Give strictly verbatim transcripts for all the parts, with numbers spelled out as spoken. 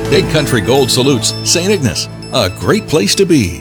Big Country Gold salutes Saint Ignace, a great place to be.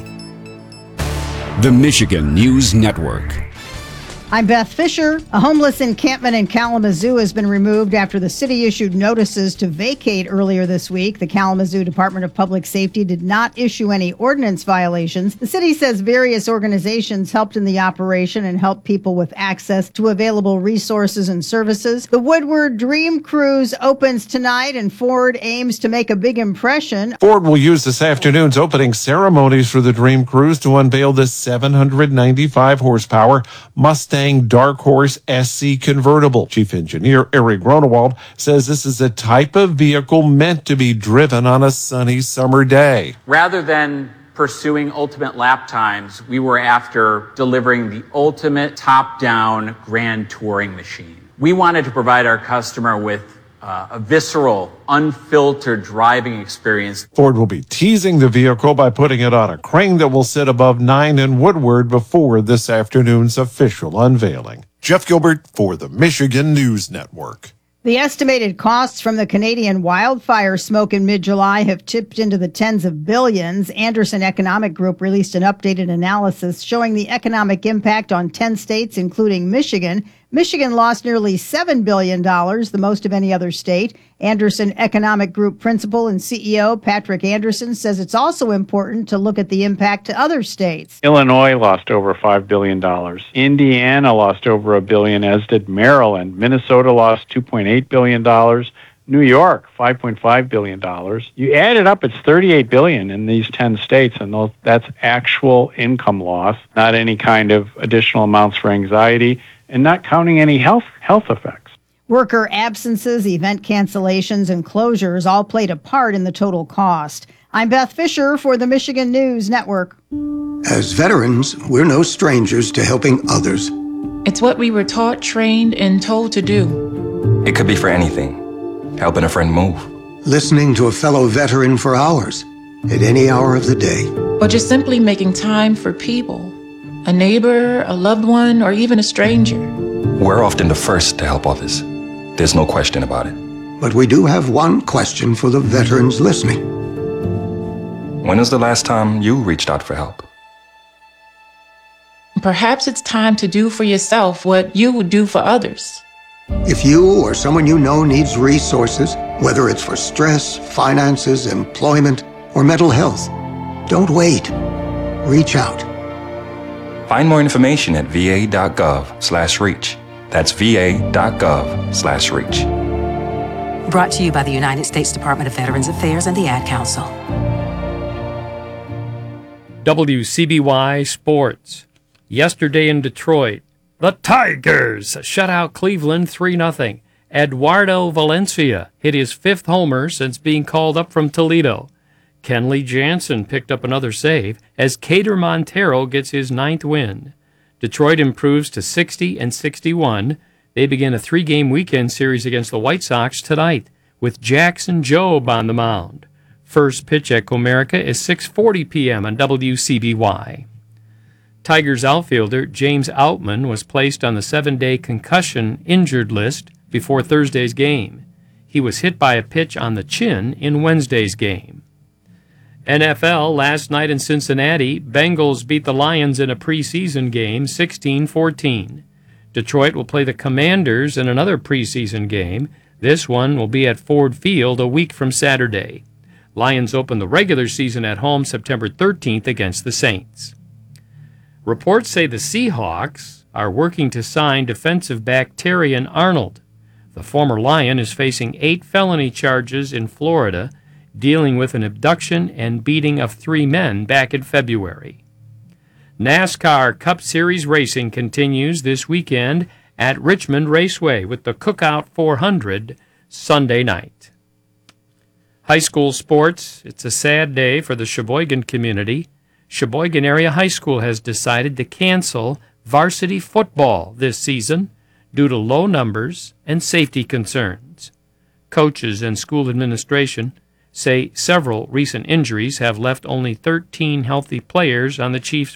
The Michigan News Network. I'm Beth Fisher. A homeless encampment in Kalamazoo has been removed after the city issued notices to vacate earlier this week. The Kalamazoo Department of Public Safety did not issue any ordinance violations. The city says various organizations helped in the operation and helped people with access to available resources and services. The Woodward Dream Cruise opens tonight, and Ford aims to make a big impression. Ford will use this afternoon's opening ceremonies for the Dream Cruise to unveil the seven hundred ninety-five horsepower Mustang Dark Horse S C convertible. Chief Engineer Eric Gronewald says this is a type of vehicle meant to be driven on a sunny summer day. Rather than pursuing ultimate lap times, we were after delivering the ultimate top-down grand touring machine. We wanted to provide our customer with Uh, a visceral, unfiltered driving experience. Ford will be teasing the vehicle by putting it on a crane that will sit above nine and Woodward before this afternoon's official unveiling. Jeff Gilbert for the Michigan News Network. The estimated costs from the Canadian wildfire smoke in mid-July have tipped into the tens of billions. Anderson Economic Group released an updated analysis showing the economic impact on ten states, including Michigan. Michigan lost nearly seven billion dollars, the most of any other state. Anderson Economic Group principal and C E O Patrick Anderson says it's also important to look at the impact to other states. Illinois lost over five billion dollars. Indiana lost over a billion, as did Maryland. Minnesota lost two point eight billion dollars. New York, five point five billion dollars. You add it up, it's thirty-eight billion dollars in these ten states, and those, that's actual income loss, not any kind of additional amounts for anxiety, and not counting any health health effects. Worker absences, event cancellations, and closures all played a part in the total cost. I'm Beth Fisher for the Michigan News Network. As veterans, we're no strangers to helping others. It's what we were taught, trained, and told to do. It could be for anything. Helping a friend move. Listening to a fellow veteran for hours, at any hour of the day. Or just simply making time for people. A neighbor, a loved one, or even a stranger. We're often the first to help others. There's no question about it. But we do have one question for the veterans listening. When was the last time you reached out for help? Perhaps it's time to do for yourself what you would do for others. If you or someone you know needs resources, whether it's for stress, finances, employment, or mental health, don't wait. Reach out. Find more information at va.gov slash reach. That's va.gov slash reach. Brought to you by the United States Department of Veterans Affairs and the Ad Council. W C B Y Sports. Yesterday in Detroit, the Tigers shut out Cleveland three nothing. Eduardo Valencia hit his fifth homer since being called up from Toledo. Kenley Jansen picked up another save as Cater Montero gets his ninth win. Detroit improves to sixty and sixty-one. They begin a three-game weekend series against the White Sox tonight with Jackson Jobe on the mound. First pitch at Comerica is six forty p.m. on W C B Y. Tigers outfielder James Outman was placed on the seven-day concussion injured list before Thursday's game. He was hit by a pitch on the chin in Wednesday's game. N F L last night in Cincinnati, Bengals beat the Lions in a preseason game sixteen fourteen. Detroit will play the Commanders in another preseason game. This one will be at Ford Field a week from Saturday. Lions open the regular season at home September thirteenth against the Saints. Reports say the Seahawks are working to sign defensive back Terrion Arnold. The former Lion is facing eight felony charges in Florida, dealing with an abduction and beating of three men back in February. NASCAR Cup Series racing continues this weekend at Richmond Raceway with the Cookout four hundred Sunday night. High school sports, it's a sad day for the Sheboygan community. Sheboygan Area High School has decided to cancel varsity football this season due to low numbers and safety concerns. Coaches and school administration say several recent injuries have left only thirteen healthy players on the Chiefs'